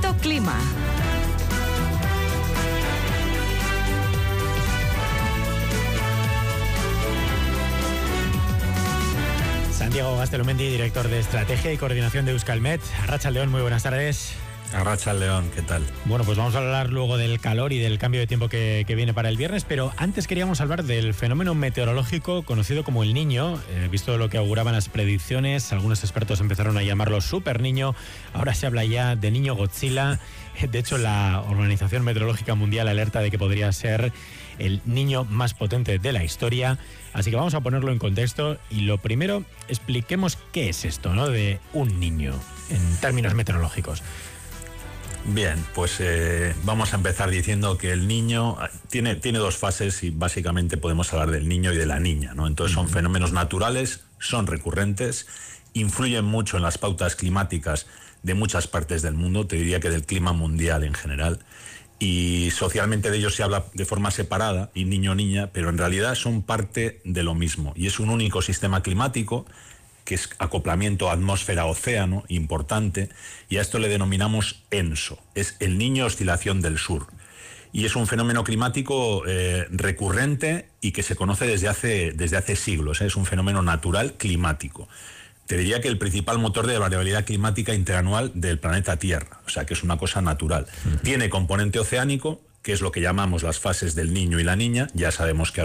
Momento Clima. Santiago Gastelumendi, director de Estrategia y Coordinación de Euskalmet. Arratsaldeon, muy buenas tardes. Arratsaldeon, ¿qué tal? Bueno, pues vamos a hablar luego del calor y del cambio de tiempo que viene para el viernes, pero antes queríamos hablar del fenómeno meteorológico conocido como el Niño. Visto lo que auguraban las predicciones, algunos expertos empezaron a llamarlo Super Niño, ahora se habla ya de Niño Godzilla. De hecho, la Organización Meteorológica Mundial alerta de que podría ser el niño más potente de la historia. Así que vamos a ponerlo en contexto y lo primero, expliquemos qué es esto, ¿no?, de un niño en términos meteorológicos. Bien, pues vamos a empezar diciendo que el niño tiene dos fases y básicamente podemos hablar del niño y de la niña, ¿no? Entonces son fenómenos naturales, son recurrentes, influyen mucho en las pautas climáticas de muchas partes del mundo, te diría que del clima mundial en general, y socialmente de ellos se habla de forma separada, y niño-niña, pero en realidad son parte de lo mismo, y es un único sistema climático que es acoplamiento atmósfera-océano, importante, y a esto le denominamos ENSO, es el Niño Oscilación del Sur. Y es un fenómeno climático recurrente y que se conoce desde hace siglos, es un fenómeno natural climático. Te diría que el principal motor de variabilidad climática interanual del planeta Tierra, o sea que es una cosa natural. Tiene componente oceánico, que es lo que llamamos las fases del niño y la niña, ya sabemos que